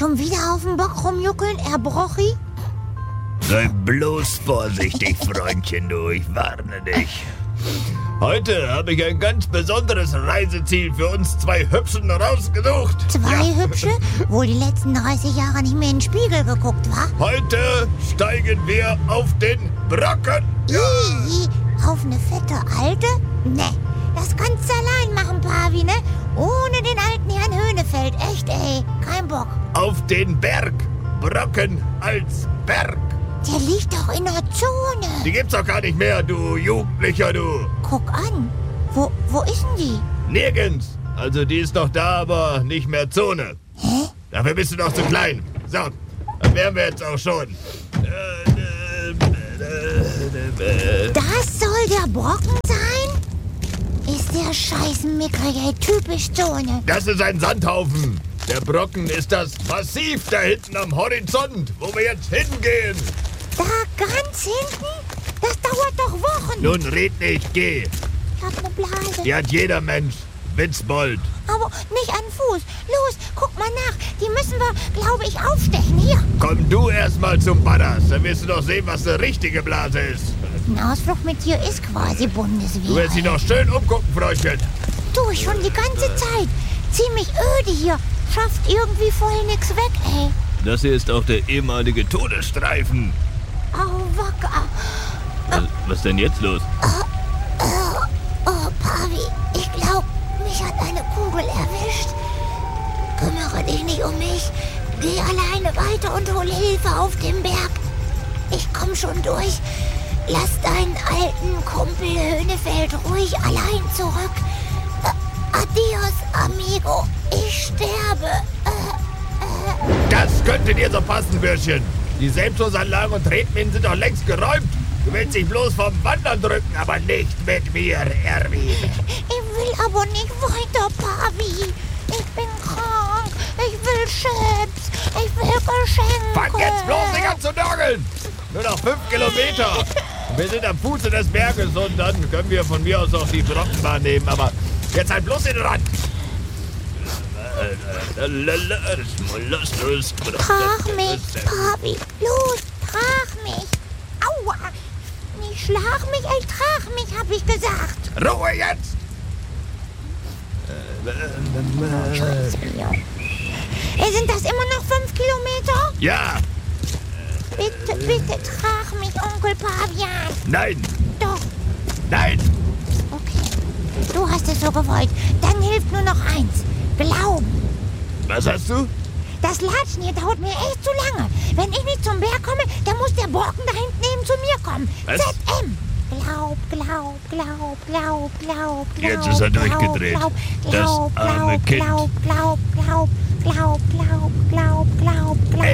Schon wieder auf dem Bock rumjuckeln, Erbrochi? Sei bloß vorsichtig, Freundchen, du, ich warne dich. Heute habe ich ein ganz besonderes Reiseziel für uns zwei Hübschen rausgesucht. Zwei Hübsche? Wohl die letzten 30 Jahre nicht mehr in den Spiegel geguckt, wa? Heute steigen wir auf den Brocken. Ih, auf eine fette Alte? Ne, das kannst du allein machen, Pavi, ne? Ohne den alten Herrn Höhnefeld, echt, ey. Kein Bock. Auf den Berg. Brocken als Berg. Der liegt doch in der Zone. Die gibt's doch gar nicht mehr, du Jugendlicher, du. Guck an. Wo ist denn die? Nirgends. Also die ist noch da, aber nicht mehr Zone. Hä? Dafür bist du noch zu klein. So, dann wären wir jetzt auch schon. Das soll der Brocken sein? Ist der scheiß mickrig, ey, typisch Zone. Das ist ein Sandhaufen. Der Brocken ist das Massiv da hinten am Horizont, wo wir jetzt hingehen. Da ganz hinten? Das dauert doch Wochen. Nun red nicht, geh. Ich hab ne Blase. Die hat jeder Mensch. Witzbold. Aber nicht an Fuß. Los, guck mal nach. Die müssen wir, glaube ich, aufstechen. Hier. Komm du erst mal zum Badders, dann wirst du doch sehen, was eine richtige Blase ist. Ein Ausflug mit dir ist quasi Du Bundeswehr. wirst dich noch schön umgucken, Freundchen. Du, schon die ganze Zeit. Ziemlich öde hier. Schafft irgendwie voll nix weg, ey. Das hier ist auch der ehemalige Todesstreifen. Au, wacker. Was denn jetzt los? Oh, Pavi, ich glaub, mich hat eine Kugel erwischt. Kümmere dich nicht um mich. Geh alleine weiter und hol Hilfe auf dem Berg. Ich komm schon durch. Lass deinen alten Kumpel Höhnefeld ruhig allein zurück. Adios, amigo. Ich sterbe. Das könnte dir so passen, Bürschchen. Die Selbstschussanlagen und Tretminen sind doch längst geräumt. Du willst dich bloß vom Wandern drücken, aber nicht mit mir, Erwin. Ich will aber nicht weiter, Pavi. Ich bin krank. Ich will Chips. Ich will Geschenke. Fang jetzt bloß nicht an zu nörgeln. Nur noch 5 Kilometer. Wir sind am Fuße des Berges und dann können wir von mir aus auch die Brockenbahn nehmen. Aber jetzt halt bloß in den Rand. Trag mich, Pavi. Los, trag mich. Aua. Nicht schlag mich, ey, trag mich, hab ich gesagt. Ruhe jetzt! Ey, sind das immer noch 5 Kilometer? Ja, Bitte, bitte, trag mich, Onkel Pavian. nein, Doch, nein. okay. Du hast es so gewollt. Dann hilft nur noch eins. Glauben. Was hast du? Das Latschen hier dauert mir echt zu lange. Wenn ich nicht zum Berg komme, dann muss der Brocken da hinten eben zu mir kommen. Was? ZM. Glaub. Jetzt ist er durchgedreht. Das arme Kind. Glaub.